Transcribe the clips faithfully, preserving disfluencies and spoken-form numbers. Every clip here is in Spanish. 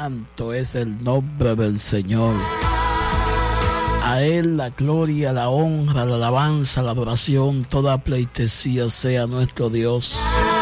Santo es el nombre del Señor. A Él la gloria, la honra, la alabanza, la adoración, toda pleitesía sea nuestro Dios.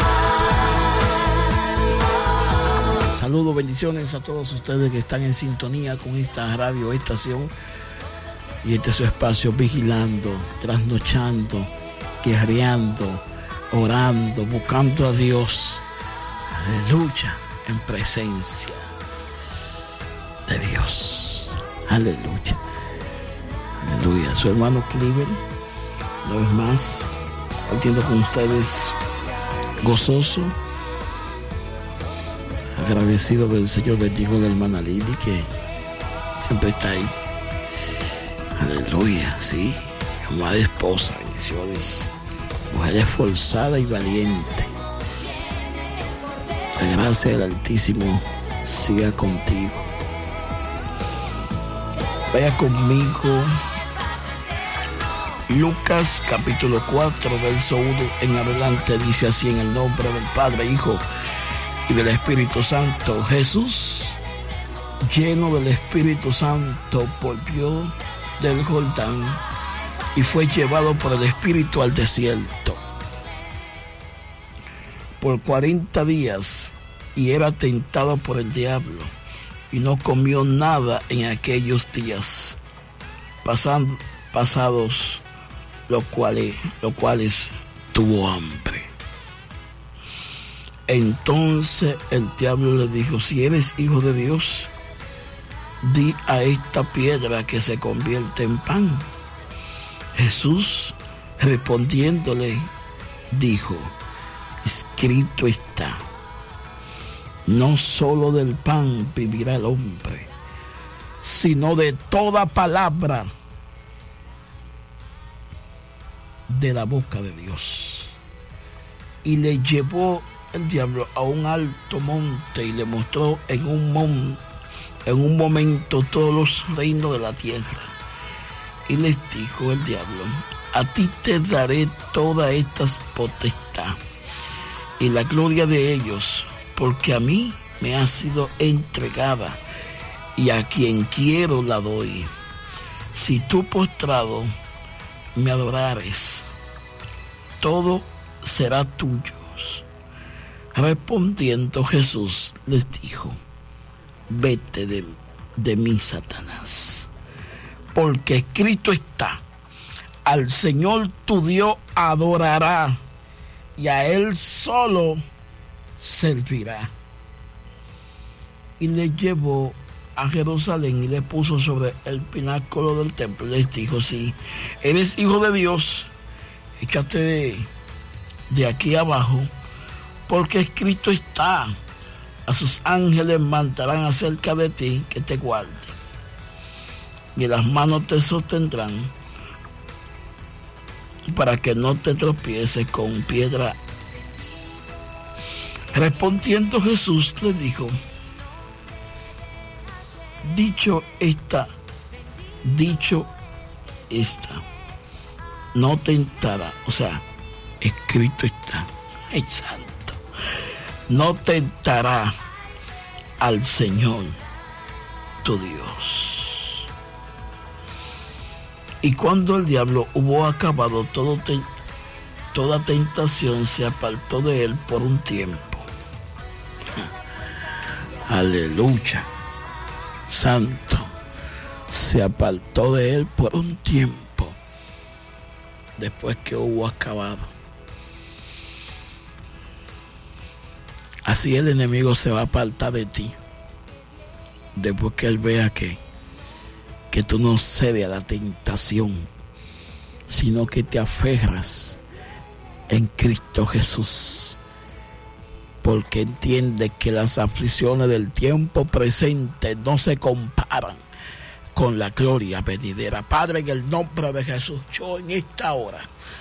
Saludos, bendiciones a todos ustedes que están en sintonía con esta radio estación y este es su espacio, vigilando, trasnochando, guerreando, orando, buscando a Dios. Aleluya, en presencia de Dios. Aleluya. Aleluya. Su hermano Cliver, una vez más, compartiendo con ustedes, gozoso, agradecido del Señor, bendigo de la hermana Lili, que siempre está ahí. Aleluya, sí. Amada esposa, bendiciones. Mujer esforzada y valiente. La gracia del Altísimo siga contigo. Vaya conmigo. Lucas capítulo cuatro, verso uno en adelante, dice así: en el nombre del Padre, Hijo y del Espíritu Santo. Jesús, lleno del Espíritu Santo, volvió del Jordán y fue llevado por el Espíritu al desierto por cuarenta días, y era tentado por el diablo, y no comió nada en aquellos días pasan, pasados, los cuales, los cuales tuvo hambre. Entonces el diablo le dijo: si eres hijo de Dios, di a esta piedra que se convierte en pan. Jesús, respondiéndole, dijo: escrito está, no solo del pan vivirá el hombre, sino de toda palabra de la boca de Dios. Y le llevó el diablo a un alto monte y le mostró en un, mon, en un momento todos los reinos de la tierra. Y les dijo el diablo: a ti te daré toda esta potestad y la gloria de ellos, porque a mí me ha sido entregada, y a quien quiero la doy. Si tú postrado me adorares, todo será tuyo. Respondiendo Jesús les dijo: vete de, de mí, Satanás, porque escrito está, al Señor tu Dios adorará, y a Él solo servirá. Y le llevó a Jerusalén y le puso sobre el pináculo del templo. Les dijo: si eres hijo de Dios, échate de, de aquí abajo, porque escrito está, a sus ángeles mandarán acerca de ti que te guarden, y las manos te sostendrán, para que no te tropieces con piedra. Respondiendo Jesús le dijo: dicho está, dicho está, no tentará, o sea, escrito está, ay santo, no tentará al Señor tu Dios. Y cuando el diablo hubo acabado todo te, toda tentación, se apartó de él por un tiempo. Aleluya. Santo. Se apartó de él por un tiempo, después que hubo acabado. Así el enemigo se va a apartar de ti, después que él vea que que tú no cedes a la tentación, sino que te aferras en Cristo Jesús, porque entiendes que las aflicciones del tiempo presente no se comparan con la gloria venidera. Padre, en el nombre de Jesús, yo en esta hora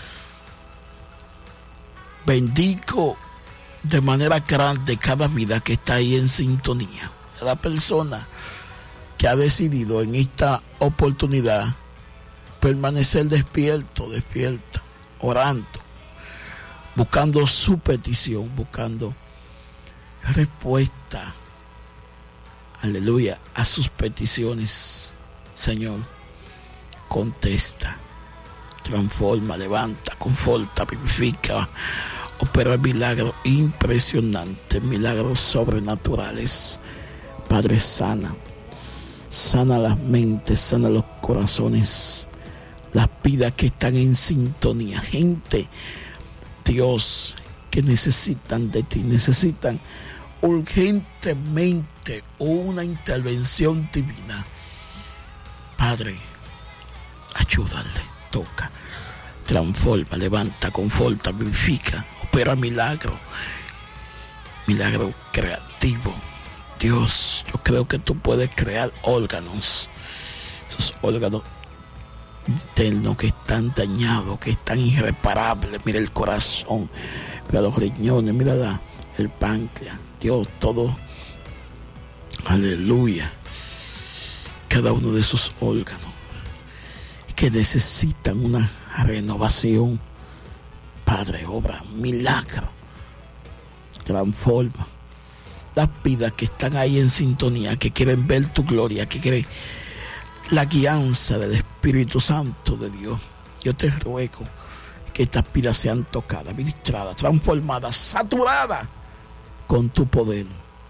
bendigo de manera grande cada vida que está ahí en sintonía, cada persona que ha decidido en esta oportunidad permanecer despierto, despierta, orando, buscando su petición, buscando respuesta aleluya, a sus peticiones. Señor, contesta, transforma, levanta, conforta, vivifica, opera milagros impresionantes, milagros sobrenaturales. Padre, sana, sana las mentes, sana los corazones, las vidas que están en sintonía, gente, Dios, que necesitan de ti, necesitan urgentemente una intervención divina. Padre, ayúdale, toca, transforma, levanta, conforta, vivifica, opera milagro, milagro creativo. Dios, yo creo que tú puedes crear órganos, esos órganos internos que están dañados, que están irreparables. Mira el corazón, mira los riñones, mira la, el páncreas. Dios, todo, aleluya, cada uno de esos órganos que necesitan una renovación. Padre, obra milagro, transforma las vidas que están ahí en sintonía, que quieren ver tu gloria, que quieren la guianza del Espíritu Santo de Dios. Yo te ruego que estas vidas sean tocadas, ministradas, transformadas, saturadas con tu poder.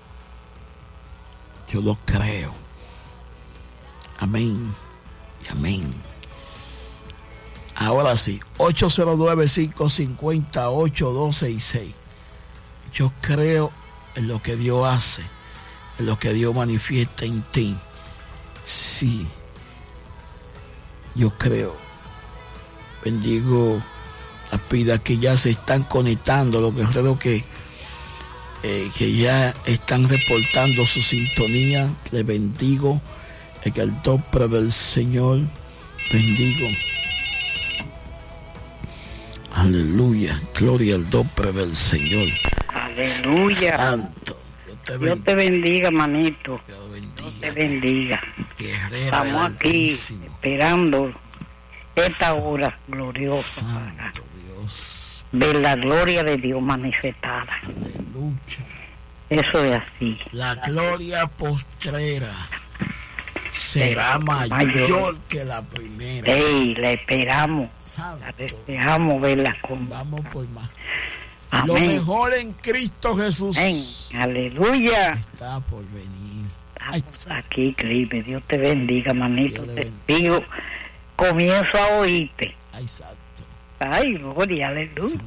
Yo lo creo. Amén y amén. Ahora sí, ocho cero nueve, cinco cinco cero, ocho dos seis seis. Yo creo en lo que Dios hace, en lo que Dios manifiesta en ti. Sí, yo creo. Bendigo las vidas que ya se están conectando, los guerreros que, eh, que ya están reportando su sintonía. Les bendigo en el nombre del Señor. Bendigo. Aleluya, gloria al nombre del Señor. Aleluya. Santo, Dios te, Dios te bendiga, manito. Dios bendiga. Dios te bendiga. Guerrera Estamos aquí Altísimo. esperando esta hora gloriosa para Santo Dios. ver la gloria de Dios manifestada. Aleluya. Eso es así. La gloria postrera será mayor, mayor que la primera. Ey, la esperamos. Santo. La deseamos verla con. Vamos por más. Amén. Lo mejor en Cristo Jesús. Amén. Aleluya. Está por venir. Ay, Estamos aquí, Cripe. Dios te bendiga, manito. Dios le Te bendiga. digo, comienzo a oírte. ay, santo. Ay, gloria, aleluya.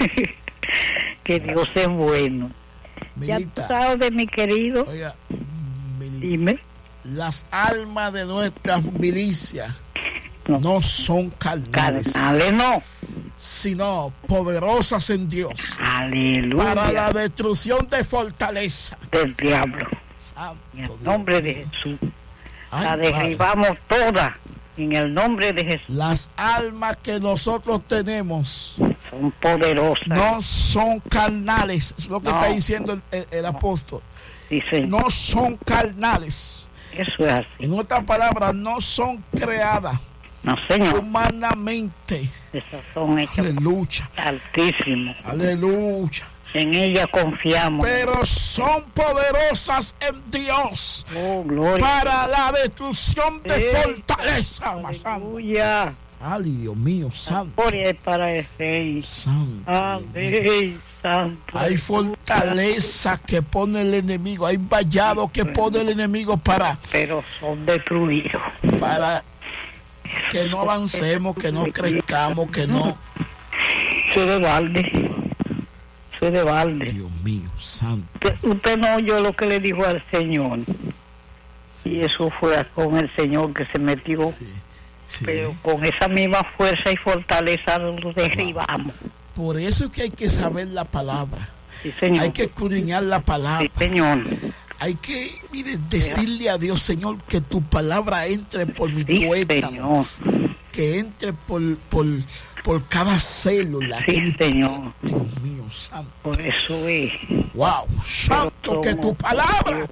Que Dios es bueno. Ya tú Milita, sabes, mi querido. oiga, Milita, Dime. las almas de nuestras milicias No. no son carnales, Carnales no. sino poderosas en Dios Aleluya. para la destrucción de fortaleza. Del diablo. Santo En el Dios. nombre de Jesús. Ay, La Padre. derribamos toda. En el nombre de Jesús. Las almas que nosotros tenemos Son poderosas. no son carnales, es lo que No. está diciendo el, el- el apóstol. Dicen, No son carnales. eso es así. En otras palabras, no son creadas No, Señor. humanamente. Esas son hechas Aleluya, altísimos. aleluya. En ella confiamos. Pero son poderosas en Dios Oh, gloria. para la destrucción de Sí. fortaleza. más santo. Aleluya. Ay, Dios mío, santo, Gloria es para el Rey. santo. Amén. Santo. Hay fortaleza que pone el enemigo, hay vallados que pone el enemigo para, Pero son destruidos. para que no avancemos, que no crezcamos, que no. Eso es de balde. Eso es de balde. Dios mío, santo. Usted, usted no oyó lo que le dijo al Señor. Y eso fue con el Señor que se metió. Sí, sí. Pero con esa misma fuerza y fortaleza lo derribamos. Por eso es que hay que saber la palabra. Sí, Señor. Hay que escudriñar la palabra. Sí, Señor. Hay que, mire, decirle a Dios, Señor, que tu palabra entre por mi Sí, tuétano, Señor. que entre por, por, por cada célula. Sí, que- Señor. Dios mío, santo. Por eso es. Wow, santo, que tu palabra.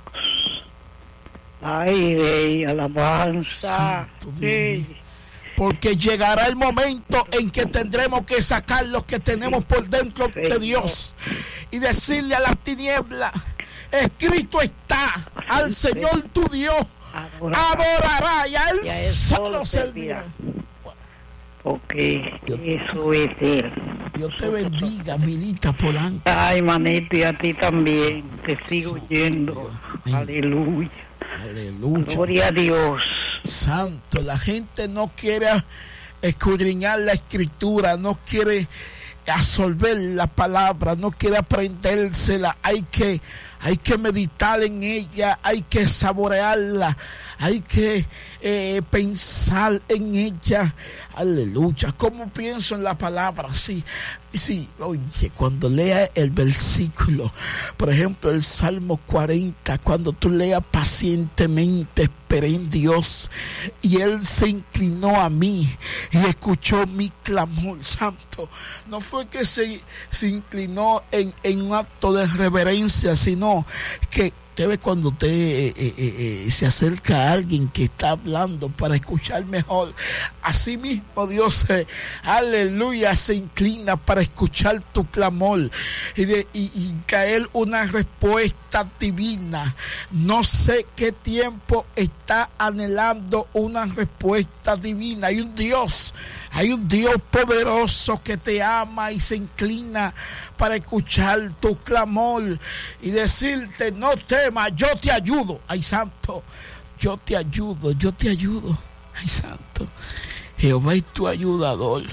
Ay, Rey, alabanza. Santo Dios Sí. Porque llegará el momento en que tendremos que sacar lo que tenemos por dentro de Señor. Dios y decirle a las tinieblas, escrito está, al Señor tu Dios adorará, adorará y a Él, y a él solo servirá. Porque Dios, eso es Él. Dios te bendiga, Milita Polanco. Ay, manito, y a ti también. Te sigo oyendo. Aleluya. Aleluya. Gloria a Dios. Santo, la gente no quiere escudriñar la escritura, no quiere absorber la palabra, no quiere aprendérsela. Hay que, hay que meditar en ella, hay que saborearla, hay que eh, pensar en ella. Aleluya. ¿Cómo pienso en la palabra? Sí, sí, oye, cuando lea el versículo, por ejemplo, el Salmo cuarenta, cuando tú leas pacientemente, esperé en Dios y Él se inclinó a mí y escuchó mi clamor. Santo, no fue que se, se inclinó en, en un acto de reverencia, sino que debe cuando usted eh, eh, eh, se acerca a alguien que está hablando para escuchar mejor, así mismo Dios, eh, aleluya, se inclina para escuchar tu clamor y, de, y, y caer una respuesta divina. No sé qué tiempo está anhelando una respuesta divina. Hay un Dios, hay un Dios poderoso que te ama y se inclina para escuchar tu clamor y decirte: no temas, yo te ayudo. Ay, santo, yo te ayudo, yo te ayudo. Ay, santo, Jehová es tu ayudador.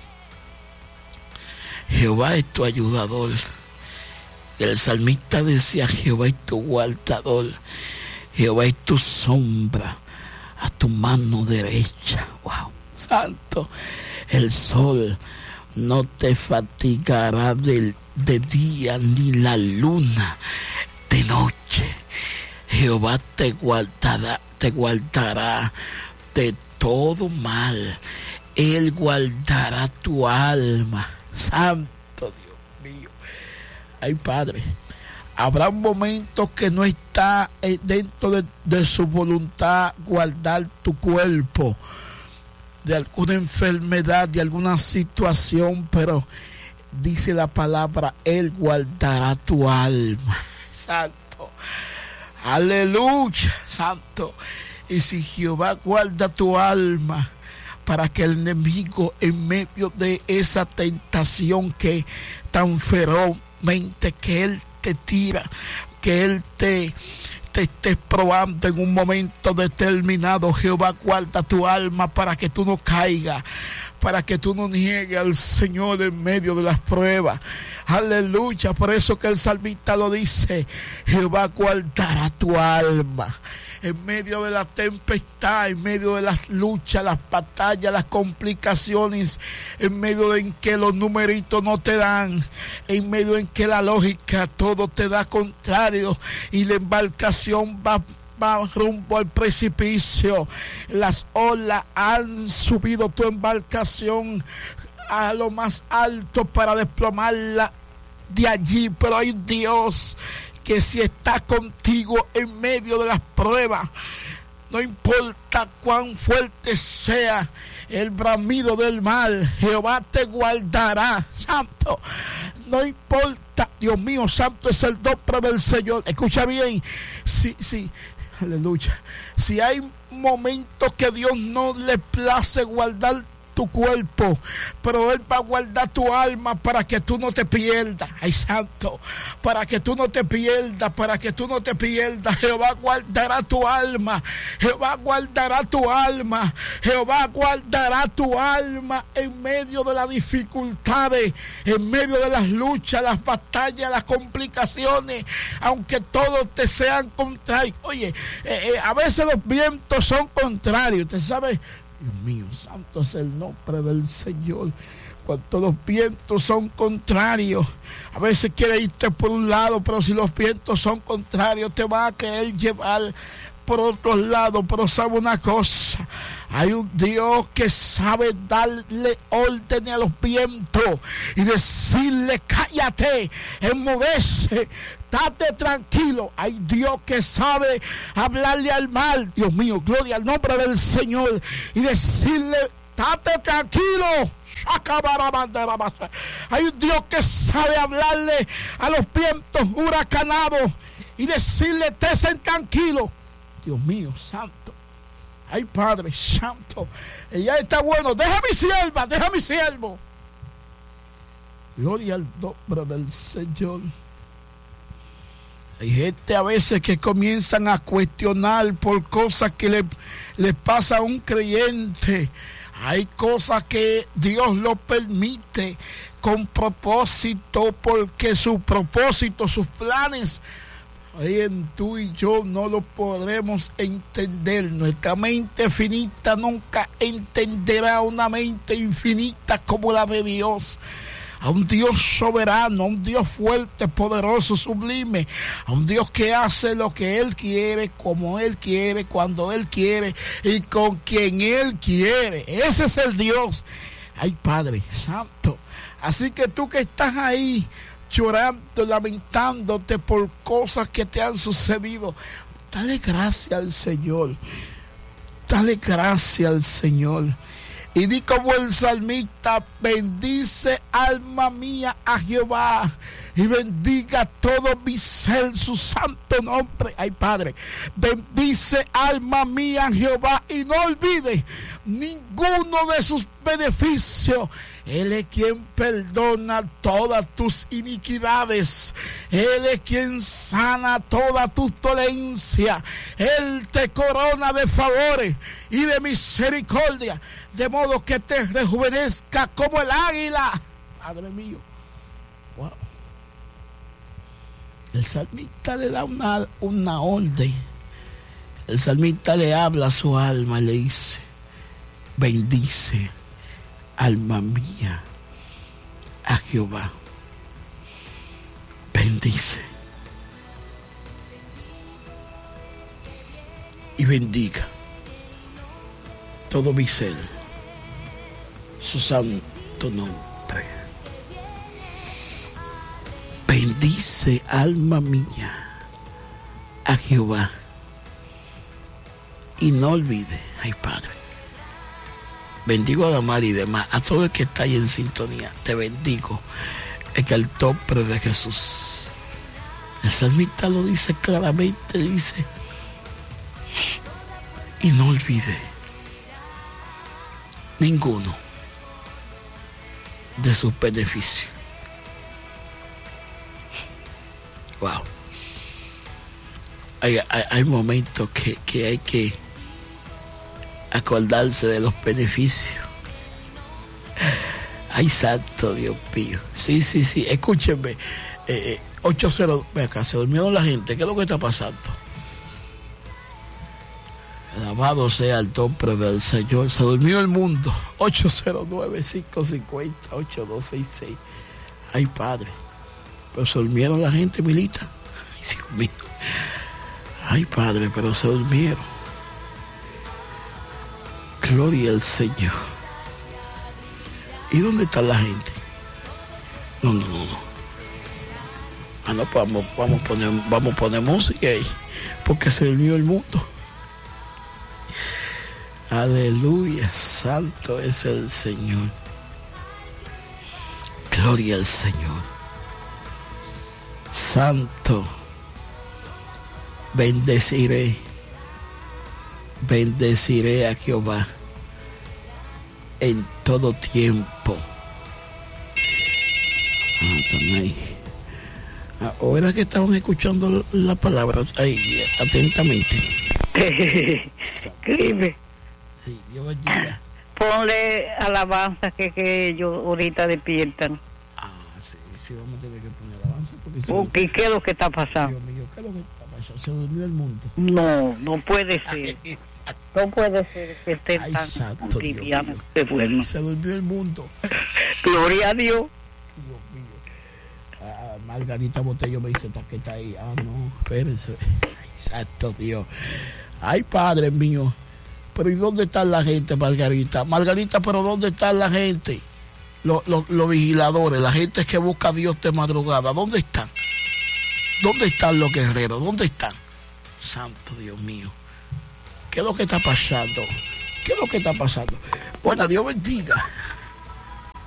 Jehová es tu ayudador. El salmista decía: Jehová es tu guardador. Jehová es tu sombra a tu mano derecha. Wow, santo. El sol no te fatigará de, de día, ni la luna de noche. Jehová te guardará, te guardará de todo mal. Él guardará tu alma. Santo Dios mío. Ay, Padre, habrá momentos que no está dentro de, de su voluntad guardar tu cuerpo de alguna enfermedad, de alguna situación, pero dice la palabra: Él guardará tu alma. Santo, aleluya, santo. Y si Jehová guarda tu alma, para que el enemigo, en medio de esa tentación que tan ferozmente que él te tira, que él te te estés probando en un momento determinado, Jehová guarda tu alma para que tú no caigas, para que tú no niegues al Señor en medio de las pruebas. Aleluya. Por eso que el salmista lo dice: Jehová guardará tu alma. En medio de la tempestad, en medio de las luchas, las batallas, las complicaciones, en medio en que los numeritos no te dan, en medio en que la lógica todo te da contrario y la embarcación va, va rumbo al precipicio. Las olas han subido tu embarcación a lo más alto para desplomarla de allí, pero hay Dios que si está contigo en medio de las pruebas, no importa cuán fuerte sea el bramido del mal, Jehová te guardará. Santo, no importa, Dios mío, santo es el nombre del Señor. Escucha bien, sí, sí, aleluya. Si hay momentos que Dios no le place guardar tu cuerpo, pero Él va a guardar tu alma para que tú no te pierdas. Ay, santo, para que tú no te pierdas, para que tú no te pierdas. Jehová guardará tu alma, Jehová guardará tu alma, Jehová guardará tu alma en medio de las dificultades, en medio de las luchas, las batallas, las complicaciones, aunque todos te sean contrarios. Oye, eh, eh, a veces los vientos son contrarios, ¿usted sabe? Dios mío, santo es el nombre del Señor. Cuando los vientos son contrarios, a veces quieres irte por un lado, pero si los vientos son contrarios, te va a querer llevar por otro lado. Pero sabe una cosa: hay un Dios que sabe darle orden a los vientos y decirle: cállate, enmudece, estate tranquilo. Hay Dios que sabe hablarle al mal, Dios mío, gloria al nombre del Señor, y decirle: estate tranquilo. Hay un Dios que sabe hablarle a los vientos huracanados y decirle, estén tranquilos. Dios mío, santo. Ay, Padre santo. Ella está bueno. Deja a mi sierva, deja a mi siervo. Gloria al nombre del Señor. Hay gente a veces que comienzan a cuestionar por cosas que le, le pasa a un creyente. Hay cosas que Dios lo permite con propósito, porque su propósito, sus planes, en tú y yo no lo podremos entender. Nuestra mente finita nunca entenderá una mente infinita como la de Dios. A un Dios soberano, a un Dios fuerte, poderoso, sublime, a un Dios que hace lo que Él quiere, como Él quiere, cuando Él quiere y con quien Él quiere. Ese es el Dios. Ay, Padre Santo. Así que tú que estás ahí llorando, lamentándote por cosas que te han sucedido, dale gracias al Señor. Dale gracias al Señor. Y di como el salmista, bendice alma mía a Jehová y bendiga todo mi ser su santo nombre. Ay, Padre, bendice alma mía a Jehová y no olvide ninguno de sus beneficios. Él es quien perdona todas tus iniquidades. Él es quien sana toda tu dolencia. Él te corona de favores y de misericordia, de modo que te rejuvenezca como el águila. Padre mío. Wow. El salmista le da una, una orden. El salmista le habla a su alma y le dice, bendice alma mía a Jehová. Bendice y bendiga todo mi ser su santo nombre. Bendice alma mía a Jehová y no olvide, ay, Padre, bendigo a la madre y demás, a todo el que está ahí en sintonía, te bendigo en el nombre de Jesús. El salmista lo dice claramente, dice, y no olvide ninguno de sus beneficios. Wow. Hay, hay, hay momentos que, que hay que acordarse de los beneficios. Ay, santo Dios mío. Sí, sí, sí, escúchenme. Eh, ocho cero, ve acá, se durmieron la gente. ¿Qué es lo que está pasando? Alabado sea el nombre del Señor. Se durmió el mundo. ocho cero nueve, cinco cinco cero, ocho dos seis seis. Ay, Padre. Pero se durmieron la gente, Milita. Ay, Dios mío. Ay, Padre, pero se durmieron. Gloria al Señor. ¿Y dónde está la gente? No, no, no, no. Ah, no, pues vamos, vamos a poner, vamos a poner música ahí, porque se durmió el mundo. Aleluya, santo es el Señor. Gloria al Señor. Santo. Bendeciré. Bendeciré a Jehová en todo tiempo. Ah, están ahí. Ahora que estaban escuchando la palabra ahí, atentamente. Escribe. Sí, Dios bendiga. Ponle alabanza que, que ellos ahorita despiertan. Ah, sí, sí, vamos a tener que poner alabanza. Porque se Okay, ¿qué es lo que está pasando? Dios mío, ¿qué es lo que está pasando? Se durmió el mundo. No, no puede ser. No puede ser que estén Ay, tan santo livianos. Qué bueno. Se durmió el mundo. Gloria a Dios. Dios mío. Ah, Margarita Botello me dice que está ahí. Ah, no, espérense. Ay, santo Dios. Ay, Padre mío. Pero ¿y dónde está la gente, Margarita? Margarita, pero ¿dónde está la gente? Los, los, los vigiladores, la gente que busca a Dios de madrugada. ¿Dónde están? ¿Dónde están los guerreros? ¿Dónde están? Santo Dios mío. ¿Qué es lo que está pasando? ¿Qué es lo que está pasando? Bueno, Dios bendiga.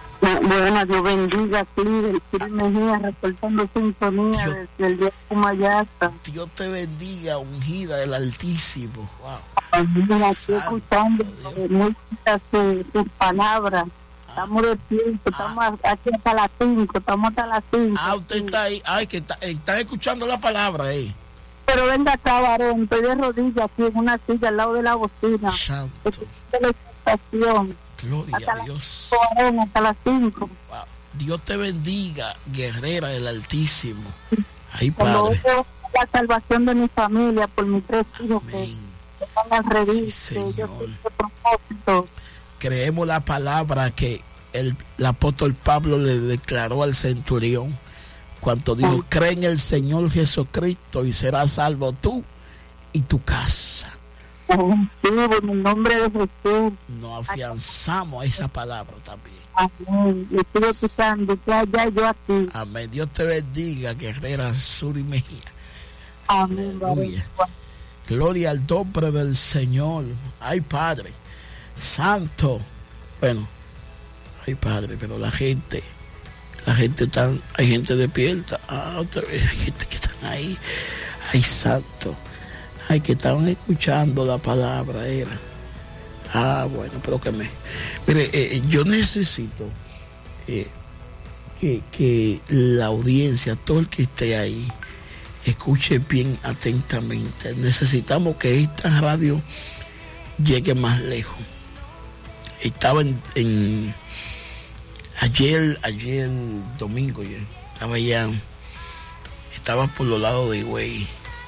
Bueno, Dios bendiga aquí, el Siri Mejía, reportando sintonía Dios, desde el día de Cumayasa. Dios te bendiga, ungida del Altísimo. Wow. Mira, estoy escuchando muchas sus palabras. Estamos despiertos, estamos aquí hasta las cinco, estamos hasta las cinco. Ah, usted está ahí. Ay, que está, está escuchando la palabra ahí. Eh. Pero venga acá, varón, estoy de rodillas aquí en una silla al lado de la bocina. Santo. De la estación. Gloria hasta a Dios. Las, varón, hasta las cinco. Wow. Dios te bendiga, guerrera del Altísimo. Ay, Cuando Padre. veo la salvación de mi familia por mis tres hijos que están al revés, sí, que yo Señor. tengo ese propósito. Creemos la palabra que el, el apóstol Pablo le declaró al centurión cuando dijo, sí. Cree en el Señor Jesucristo y serás salvo tú y tu casa. Sí, en el nombre de Jesús. Nos afianzamos a esa palabra también. Amén. Y estoy escuchando, ya, ya yo aquí. Amén. Dios te bendiga, guerrera Suri Mejía. Amén. Aleluya. Gloria al nombre del Señor. Ay, Padre Santo. Bueno, ay, Padre, pero la gente, la gente tan, hay gente despierta. Ah, otra vez, hay gente que están ahí. Ay, Santo. Ay, que estaban escuchando la palabra, era. Ah, bueno, pero que me... Mire, eh, yo necesito eh, que, que la audiencia, todo el que esté ahí, escuche bien atentamente. Necesitamos que esta radio llegue más lejos. Estaba en... en ayer, ayer domingo, ya, estaba ya... Estaba por los lados de Higüey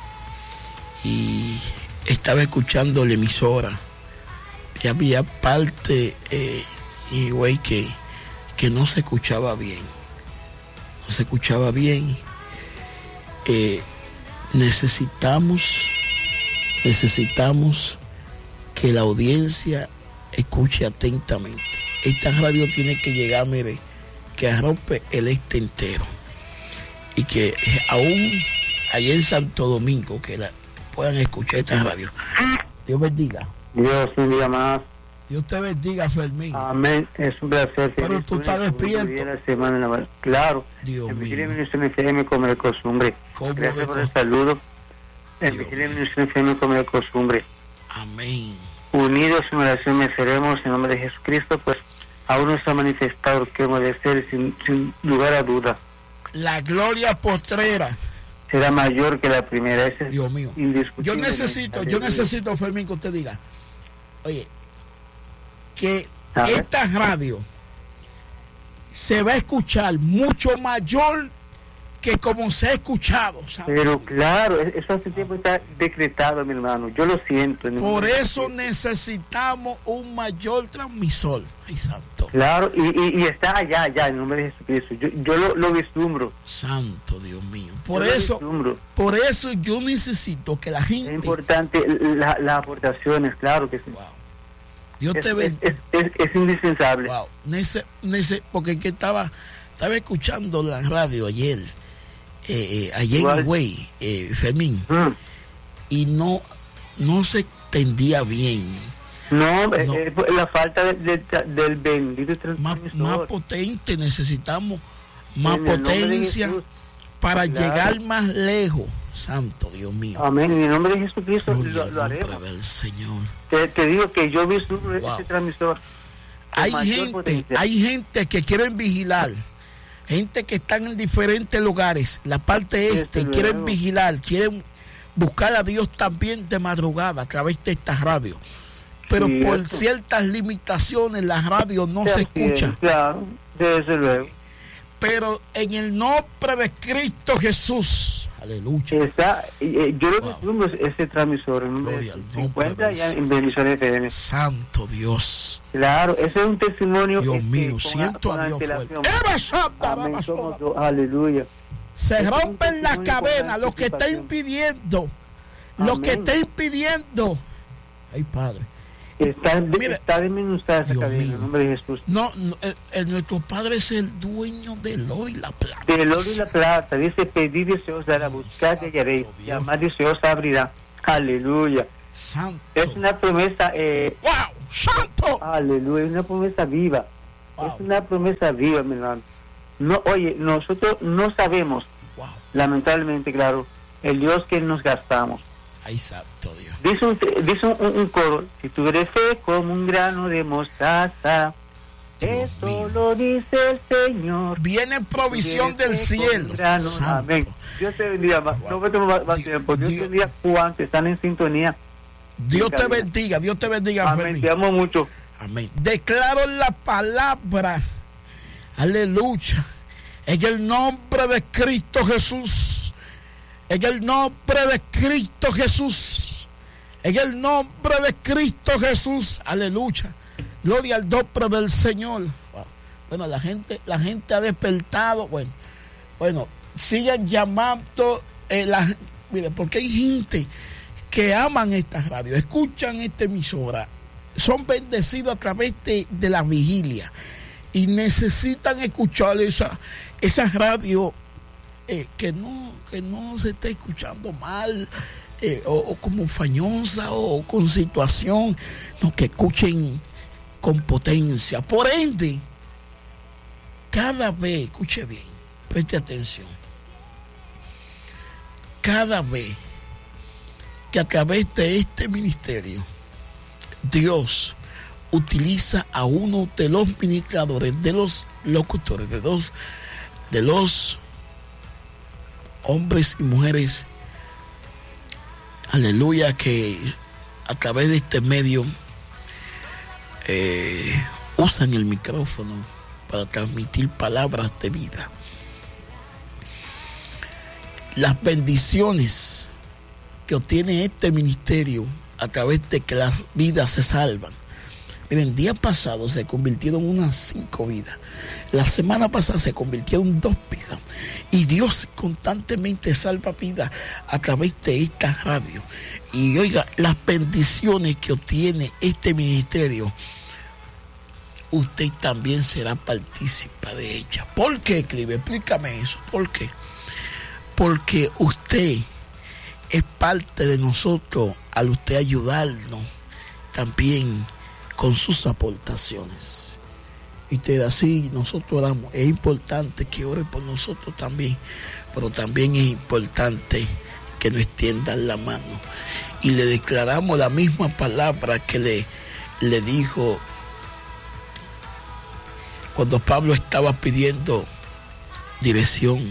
y estaba escuchando la emisora y había parte eh, y güey que, que no se escuchaba bien no se escuchaba bien eh, necesitamos necesitamos que la audiencia escuche atentamente. Esta radio tiene que llegar, mire, que arrope el este entero y que aún allá en Santo Domingo que la puedan escuchar esta radio. Dios bendiga. Dios un día más. Dios te bendiga, Fermín. Amén. Es un placer. Pero tú estás despierto. La semana, claro. Dios en mío. Vigilia Ministro F M como de costumbre. Gracias por el saludo. En Vigilia Ministro F M como de costumbre. Amén. Unidos en oración venceremos en nombre de Jesucristo, pues aún no está manifestado que hemos de ser sin, sin lugar a duda. La gloria postrera será mayor que la primera. Ese Dios mío. Yo necesito, yo necesito, Fermín, que usted diga, oye, que esta radio se va a escuchar mucho mayor que como se ha escuchado, ¿sabes? Pero claro, eso hace tiempo está decretado, mi hermano. Yo lo siento. Por eso necesitamos un mayor transmisor. Ay, santo. Claro, y, y, y está allá, allá, en nombre de Jesucristo. Yo, yo lo, lo vislumbro. Santo Dios mío. Por yo eso, por eso yo necesito que la gente. Es importante las la aportaciones, claro que sí. Wow. Dios es, te bendiga. Es, es, es, es indispensable. Wow. Nece, nece, porque que estaba, estaba escuchando la radio ayer. Eh, eh, allá en Higüey, eh, Fermín, mm. y no no se entendía bien. No, no. Eh, la falta de, de, del bendito más, transmisor. más potente, necesitamos más potencia para claro. llegar más lejos. Santo Dios mío. Amén. En el nombre de Jesucristo lo, lo haremos. Del Señor. Te, te digo que yo vi su, wow. ese transmisor. Hay gente, potencia. hay gente que quieren vigilar. Gente que están en diferentes lugares, la parte este, sí, quieren luego. vigilar, quieren buscar a Dios también de madrugada a través de estas radios. Pero sí, por eso. ciertas limitaciones, las radios no sí, se escuchan. Claro, desde luego. Pero en el nombre de Cristo Jesús, aleluya. Está, eh, yo lo que wow. ese transmisor, el se encuentra ya en Bendición F M. Santo Dios. Claro, ese es un testimonio. Dios mío, este, siento a Dios fuerte. Aleluya. Se es rompen las cadenas, lo que está impidiendo, Amén. lo que está impidiendo. Ay, Padre. Está, de, Mira, está disminuida esa cadena, en nombre de Jesús. No, no el, el, nuestro Padre es el dueño del oro y la plata. Del oro y la plata. Dice, pedid y se os dará, buscad y hallaréis, llamad y se os abrirá. Aleluya. Santo. Es una promesa. Eh, ¡Wow! ¡Santo! Aleluya, es una promesa viva. Wow. Es una promesa viva, mi hermano. No, oye, nosotros no sabemos, wow. lamentablemente, claro, el Dios que nos gastamos. Ay, santo Dios. Dice un, dice un, un coro, si tuvieres fe como un grano de mostaza, Dios eso mío. Lo dice el Señor. Viene provisión del cielo. Amén. Dios te bendiga. Wow. No me tomo más, más tiempo. Dios, Dios te bendiga, Juan, que están en sintonía. Dios te bendiga, Dios te bendiga. Amén, Fermín. Te amo mucho. Amén. Declaro la palabra, aleluya, en el nombre de Cristo Jesús, en el nombre de Cristo Jesús, en el nombre de Cristo Jesús, aleluya. Gloria al nombre del Señor. Wow. Bueno, la gente, la gente ha despertado. Bueno, bueno, sigan llamando. Eh, la, mire, porque hay gente que aman esta radio, escuchan esta emisora, son bendecidos a través de, de la vigilia y necesitan escuchar esa, esa radio eh, que no, que no se está escuchando mal, eh, o, o como fañosa o con situación, no, que escuchen con potencia. Por ende, cada vez, escuche bien, preste atención, cada vez que a través de este ministerio Dios utiliza a uno de los ministradores, de los locutores, de los, de los hombres y mujeres, aleluya, que a través de este medio eh, usan el micrófono para transmitir palabras de vida. Las bendiciones que obtiene este ministerio a través de que las vidas se salvan. Miren, el día pasado se convirtieron en unas cinco vidas. La semana pasada se convirtieron en dos vidas. Y Dios constantemente salva vidas a través de esta radio. Y oiga, las bendiciones que obtiene este ministerio, usted también será partícipe de ellas. ¿Por qué, Clive? Explícame eso. ¿Por qué? Porque usted es parte de nosotros al usted ayudarnos también con sus aportaciones. Y te da así, nosotros oramos. Es importante que ore por nosotros también, pero también es importante que nos extiendan la mano. Y le declaramos la misma palabra que le, le dijo cuando Pablo estaba pidiendo dirección.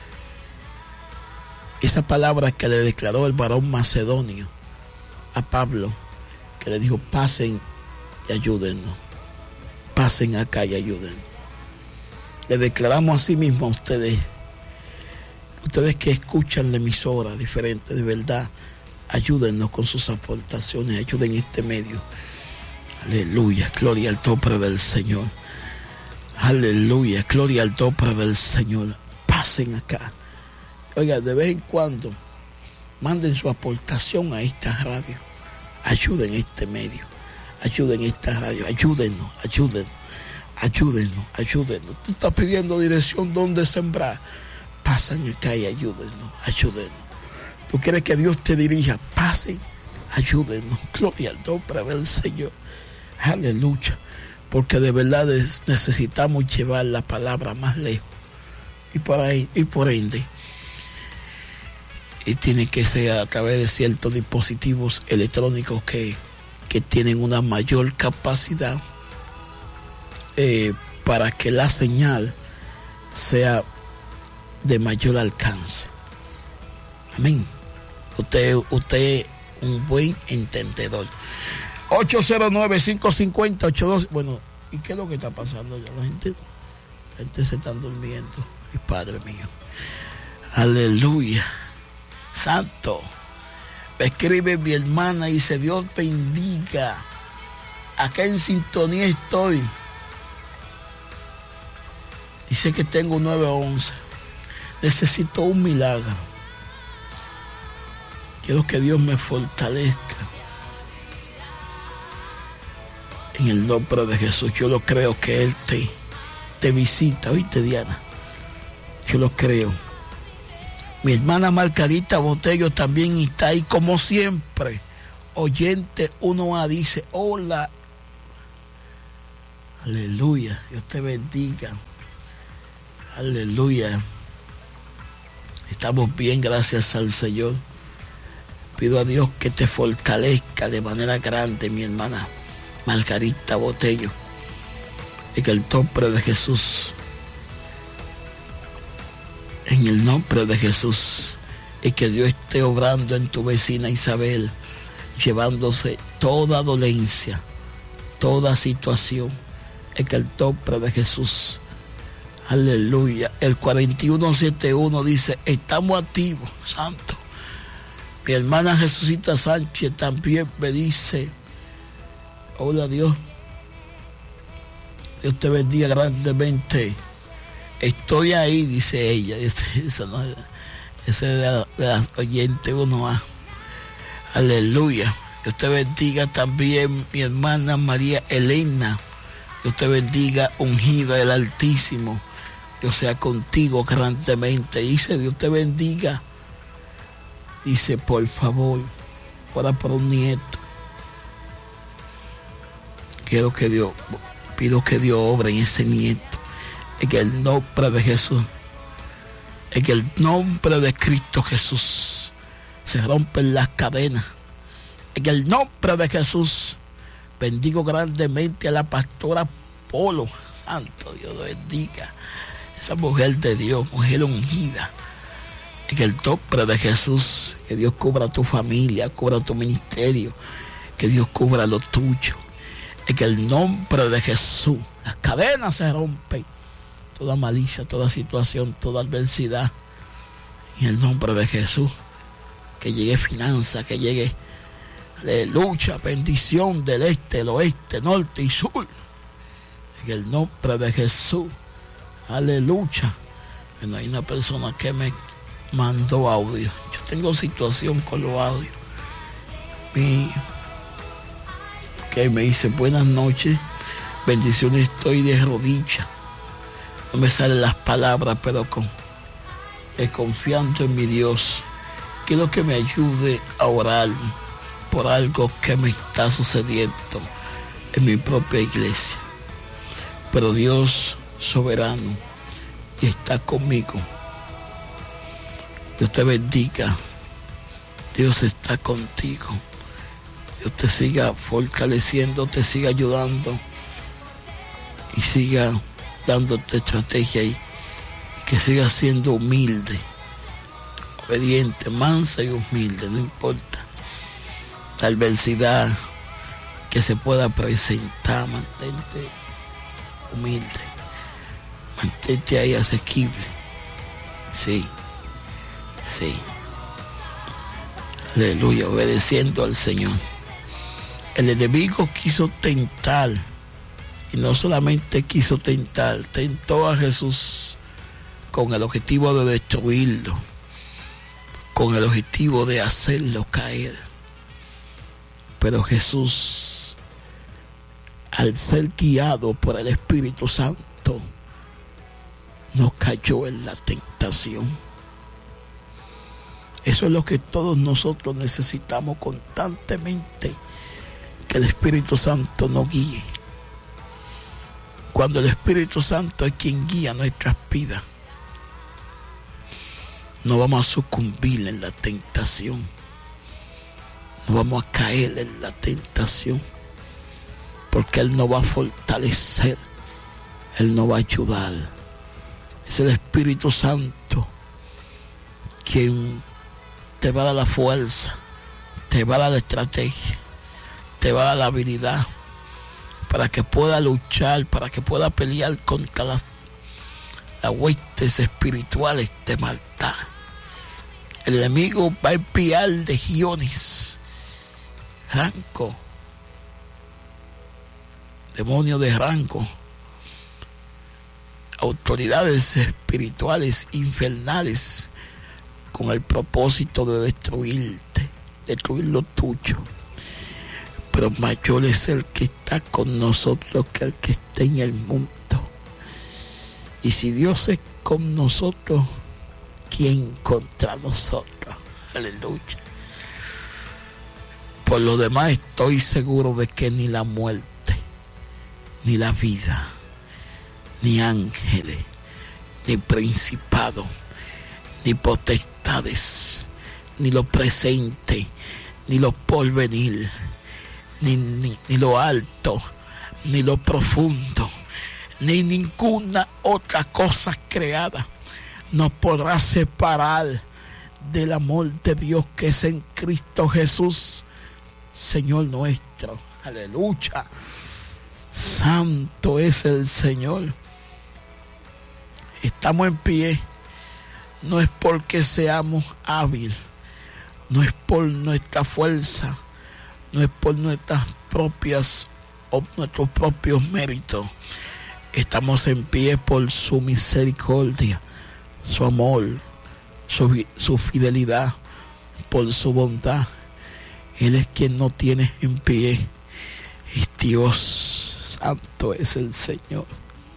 Esa palabra que le declaró el varón macedonio a Pablo, que le dijo, pasen y ayúdennos, pasen acá y ayúdennos. Le declaramos así mismo a ustedes, ustedes que escuchan la emisora diferente, de verdad, ayúdennos con sus aportaciones, ayuden este medio. Aleluya, gloria al nombre del Señor. Aleluya, gloria al nombre del Señor. Pasen acá. Oiga, de vez en cuando manden su aportación a esta radio. Ayuden este medio. Ayuden esta radio. Ayúdennos, ayúdennos, ayúdennos, ayúdennos. Tú estás pidiendo dirección donde sembrar. Pasen acá y ayúdennos, ayúdennos. Tú quieres que Dios te dirija. Pasen, ayúdennos. Gloria al nombre del Señor. Aleluya. Porque de verdad necesitamos llevar la palabra más lejos. Y por ahí, y por ende. Y tiene que ser a través de ciertos dispositivos electrónicos que, que tienen una mayor capacidad eh, para que la señal sea de mayor alcance. Amén. Usted, usted es un buen entendedor. ocho cero nueve, cinco cinco cero, ocho dos. Bueno, ¿y qué es lo que está pasando ya? La gente, la gente se está durmiendo. Ay, Padre mío. Aleluya. Santo. Me escribe mi hermana y dice, Dios bendiga. Acá en sintonía estoy. Dice que tengo nueve once. Necesito un milagro. Quiero que Dios me fortalezca. En el nombre de Jesús. Yo lo creo que Él te, te visita. ¿Oíste, Diana? Yo lo creo. Mi hermana Margarita Botello también está ahí, como siempre. Oyente uno A dice, hola. Aleluya. Dios te bendiga. Aleluya. Estamos bien, gracias al Señor. Pido a Dios que te fortalezca de manera grande, mi hermana Margarita Botello. En el nombre de Jesús. En el nombre de Jesús. Y que Dios esté obrando en tu vecina Isabel, llevándose toda dolencia, toda situación. En el nombre de Jesús. Aleluya. El cuarenta y uno setenta y uno dice, estamos activos, santo. Mi hermana Jesucita Sánchez también me dice, hola Dios, Dios te bendiga grandemente. Estoy ahí, dice ella. Esa no, ese de la, de la oyente uno A. Aleluya. Dios te bendiga también mi hermana María Elena. Dios te bendiga, ungida del Altísimo. Dios sea contigo grandemente. Dice, Dios te bendiga. Dice, por favor, ora por un nieto. Quiero que Dios, pido que Dios obre en ese nieto. En el nombre de Jesús. En el nombre de Cristo Jesús. Se rompen las cadenas. En el nombre de Jesús. Bendigo grandemente a la pastora Polo. Santo Dios lo bendiga. Esa mujer de Dios, mujer ungida. En el nombre de Jesús, que Dios cubra tu familia, cubra tu ministerio, que Dios cubra lo tuyo. En el nombre de Jesús, las cadenas se rompen. Toda malicia, toda situación, toda adversidad. En el nombre de Jesús, que llegue finanza, que llegue aleluya, bendición del este, el oeste, norte y sur. En el nombre de Jesús, aleluya. Bueno, hay una persona que me mandó audio. Yo tengo situación con los audios. Y que me dice buenas noches, bendiciones, estoy de rodillas. No me salen las palabras, pero con eh, confiando en mi Dios. Quiero que me ayude a orar por algo que me está sucediendo en mi propia iglesia. Pero Dios soberano y está conmigo. Dios te bendiga. Dios está contigo. Dios te siga fortaleciendo, te siga ayudando y siga dándote estrategia y que siga siendo humilde, obediente, mansa y humilde, no importa la adversidad que se pueda presentar, mantente humilde, mantente ahí asequible. Sí, sí. Aleluya, obedeciendo al Señor. El enemigo quiso tentar, y no solamente quiso tentar, tentó a Jesús con el objetivo de destruirlo, con el objetivo de hacerlo caer. Pero Jesús, al ser guiado por el Espíritu Santo, no cayó en la tentación. Eso es lo que todos nosotros necesitamos constantemente, que el Espíritu Santo nos guíe. Cuando el Espíritu Santo es quien guía nuestras vidas, no vamos a sucumbir en la tentación, no vamos a caer en la tentación, porque Él nos va a fortalecer, Él nos va a ayudar. Es el Espíritu Santo quien te va a dar la fuerza, te va a dar la estrategia, te va a dar la habilidad para que pueda luchar, para que pueda pelear contra las, las huestes espirituales de maldad. El enemigo va a enviar legiones, rango, demonio de rango, autoridades espirituales infernales, con el propósito de destruirte, destruir lo tuyo. Pero mayor es el que está con nosotros que el que está en el mundo. Y si Dios es con nosotros, ¿quién contra nosotros? Aleluya. Por lo demás, estoy seguro de que ni la muerte, ni la vida, ni ángeles, ni principados, ni potestades, ni lo presente, ni lo porvenir, ni, ni, ni lo alto, ni lo profundo, ni ninguna otra cosa creada nos podrá separar del amor de Dios que es en Cristo Jesús, Señor nuestro. Aleluya. Santo es el Señor. Estamos en pie, no es porque seamos hábiles, no es por nuestra fuerza, no es por nuestras propias o nuestros propios méritos. Estamos en pie por su misericordia, su amor, su, su fidelidad, por su bondad. Él es quien nos tiene en pie. Y Dios, santo es el Señor.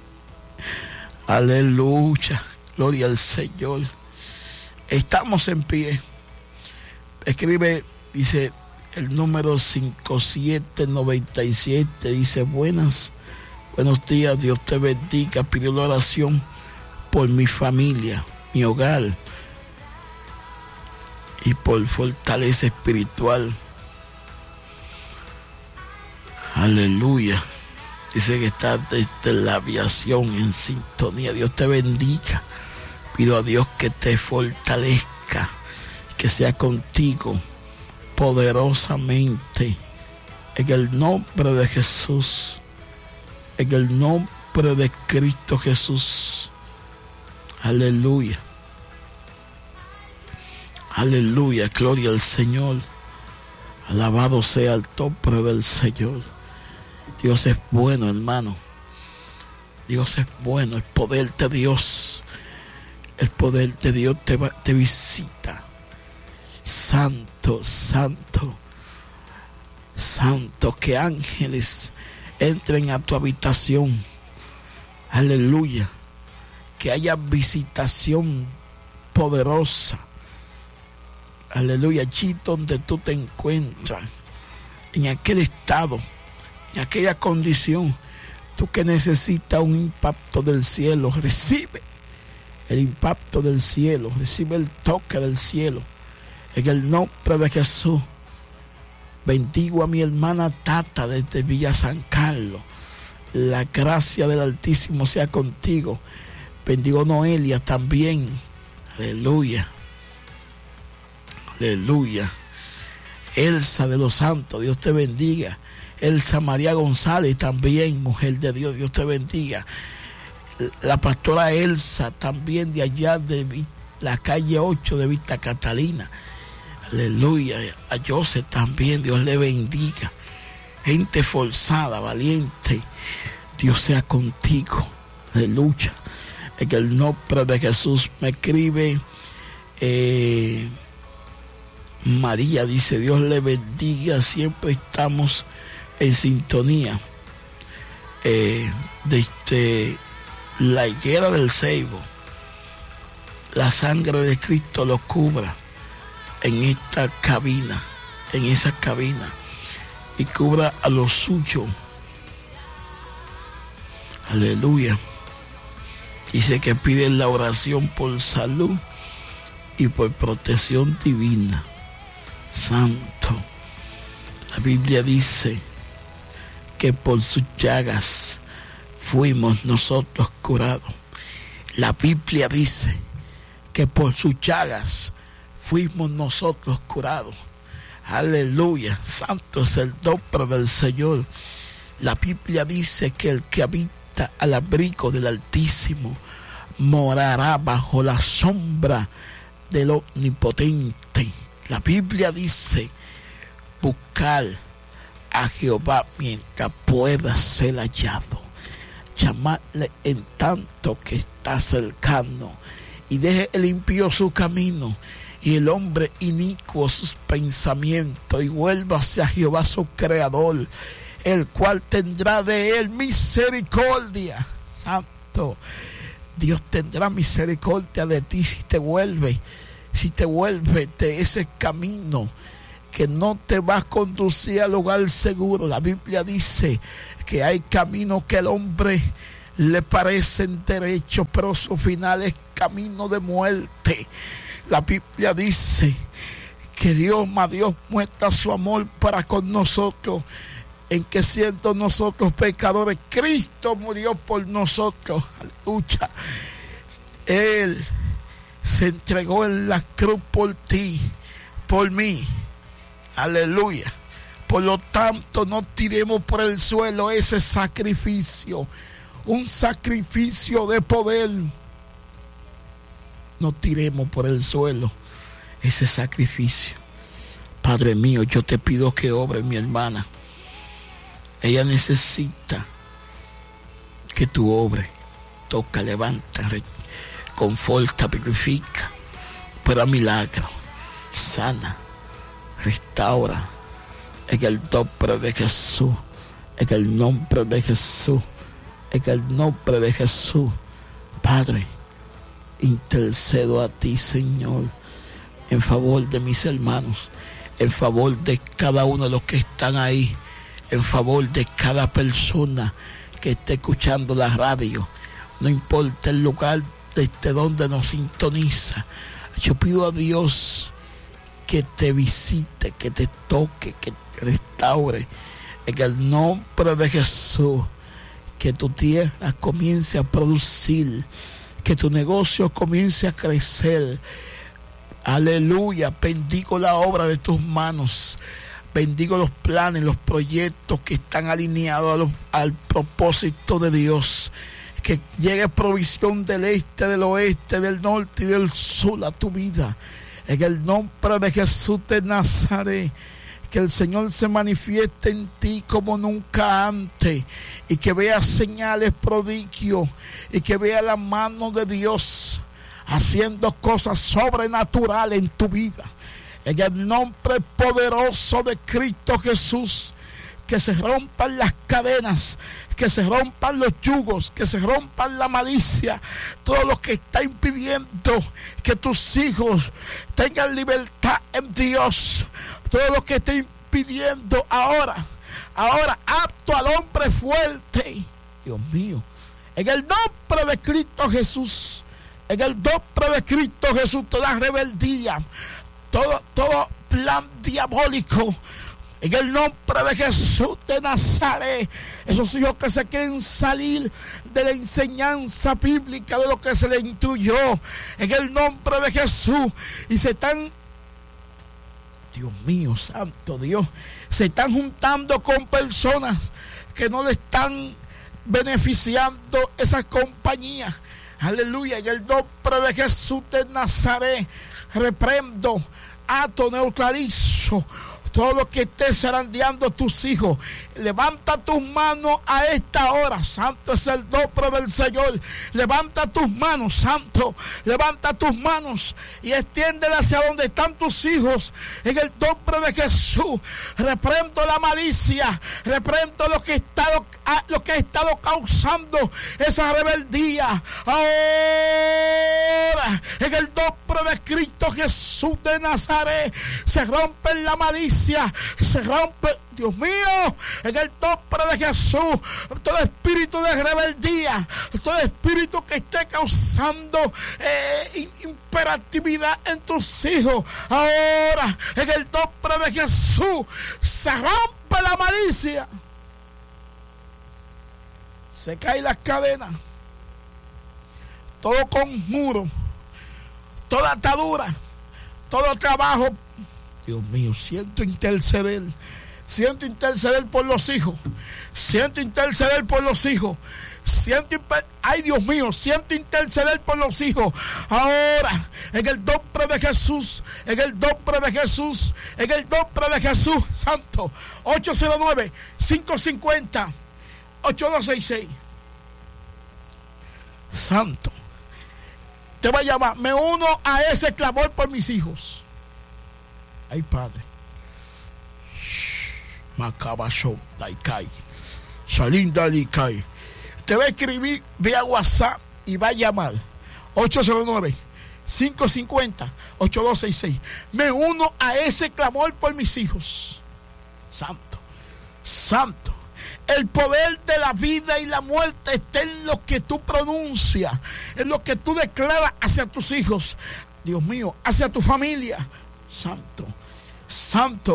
Aleluya, gloria al Señor. Estamos en pie. Escribe, dice el número cincuenta y siete noventa y siete, dice: buenas, buenos días, Dios te bendiga. Pidió la oración por mi familia, mi hogar y por fortaleza espiritual. Aleluya. Dice que está desde la aviación en sintonía. Dios te bendiga. Pido a Dios que te fortalezca, que sea contigo poderosamente, en el nombre de Jesús, en el nombre de Cristo Jesús. Aleluya. Aleluya, gloria al Señor. Alabado sea el nombre del Señor. Dios es bueno, hermano. Dios es bueno. El poder de Dios, el poder de Dios te, va, te visita. Santo, santo, santo, que ángeles entren a tu habitación. Aleluya. Que haya visitación poderosa. Aleluya. Allí donde tú te encuentras, en aquel estado, en aquella condición, tú que necesitas un impacto del cielo, recibe el impacto del cielo, recibe el toque del cielo, en el nombre de Jesús. Bendigo a mi hermana Tata desde Villa San Carlos. La gracia del Altísimo sea contigo. Bendigo a Noelia también. Aleluya. Aleluya. Elsa de los Santos, Dios te bendiga. Elsa María González también, mujer de Dios, Dios te bendiga. La pastora Elsa también de allá de la calle ocho de Vista Catalina. Aleluya. A José también, Dios le bendiga. Gente forzada, valiente, Dios sea contigo. Aleluya. En el nombre de Jesús. Me escribe eh, María, dice: Dios le bendiga, siempre estamos en sintonía. Eh, desde la higuera del ceibo, la sangre de Cristo lo cubra en esta cabina, en esa cabina, y cubra a los suyos. Aleluya. Dice que piden la oración por salud y por protección divina. Santo. La Biblia dice que por sus llagas fuimos nosotros curados. La Biblia dice que por sus llagas fuimos nosotros curados. Aleluya. Santo es el nombre del Señor. La Biblia dice que el que habita al abrigo del Altísimo morará bajo la sombra del Omnipotente. La Biblia dice: buscar a Jehová mientras pueda ser hallado, llamarle en tanto que está cercano, y deje el impío su camino y el hombre inicuo sus pensamientos, y vuélvase a Jehová su creador, el cual tendrá de él misericordia. Santo. Dios tendrá misericordia de ti si te vuelves, si te vuelves de ese camino que no te va a conducir al lugar seguro. La Biblia dice que hay caminos que al hombre le parecen derechos, pero su final es camino de muerte. La Biblia dice que Dios, más Dios, muestra su amor para con nosotros, en que siendo nosotros pecadores, Cristo murió por nosotros. Aleluya. Él se entregó en la cruz por ti, por mí. Aleluya. Por lo tanto, no tiremos por el suelo ese sacrificio, un sacrificio de poder. No tiremos por el suelo ese sacrificio. Padre mío, yo te pido que obre mi hermana. Ella necesita que tú obres. Toca, levanta, conforta, vivifica, opera milagro, sana, restaura, en el nombre de Jesús, en el nombre de Jesús, en el nombre de Jesús. Padre, intercedo a ti, Señor, en favor de mis hermanos, en favor de cada uno de los que están ahí, en favor de cada persona que esté escuchando la radio, no importa el lugar desde donde nos sintoniza. Yo pido a Dios que te visite, que te toque, que te restaure, en el nombre de Jesús, que tu tierra comience a producir, que tu negocio comience a crecer. Aleluya. Bendigo la obra de tus manos. Bendigo los planes, los proyectos que están alineados a los, al propósito de Dios. Que llegue provisión del este, del oeste, del norte y del sur a tu vida. En el nombre de Jesús de Nazaret. Que el Señor se manifieste en ti como nunca antes. Y que veas señales, prodigios. Y que vea la mano de Dios haciendo cosas sobrenaturales en tu vida. En el nombre poderoso de Cristo Jesús, que se rompan las cadenas, que se rompan los yugos, que se rompan la malicia, todo lo que está impidiendo que tus hijos tengan libertad en Dios, todo lo que está impidiendo ahora, ahora apto al hombre fuerte. Dios mío, en el nombre de Cristo Jesús, en el nombre de Cristo Jesús, toda rebeldía, Todo, todo plan diabólico, en el nombre de Jesús de Nazaret, esos hijos que se quieren salir de la enseñanza bíblica, de lo que se les instruyó, en el nombre de Jesús, y se están, Dios mío, santo Dios, se están juntando con personas que no le están beneficiando esas compañías. Aleluya, en el nombre de Jesús de Nazaret, reprendo, ato, neutralizo todo lo que esté zarandeando tus hijos. Levanta tus manos a esta hora. Santo es el nombre del Señor. Levanta tus manos, santo. Levanta tus manos y extiéndelas hacia donde están tus hijos. En el nombre de Jesús. Reprendo la malicia. Reprendo lo que, está, lo que ha estado causando esa rebeldía. Ahora, en el nombre de Cristo Jesús de Nazaret, se rompe la malicia. Se rompe, Dios mío, en el nombre de Jesús, todo espíritu de rebeldía, todo espíritu que esté causando eh, imperatividad en tus hijos, ahora, en el nombre de Jesús, se rompe la malicia, se caen las cadenas, todo conjuro, toda atadura, todo trabajo. Dios mío, siento interceder, siento interceder por los hijos, siento interceder por los hijos, siento, ay Dios mío, siento interceder por los hijos, ahora, en el nombre de Jesús, en el nombre de Jesús, en el nombre de Jesús, santo, ocho cero nueve, cinco cinco cero, ocho dos seis seis, santo, te va a llamar, me uno a ese clamor por mis hijos. Ay, Padre. Macabasho, Daikai. Salinda Likai. Te va a escribir vía WhatsApp y va a llamar. ocho cero nueve, cinco cinco cero, ocho dos seis seis. Me uno a ese clamor por mis hijos. Santo, santo. El poder de la vida y la muerte está en lo que tú pronuncias, en lo que tú declaras hacia tus hijos. Dios mío, hacia tu familia. Santo, santo.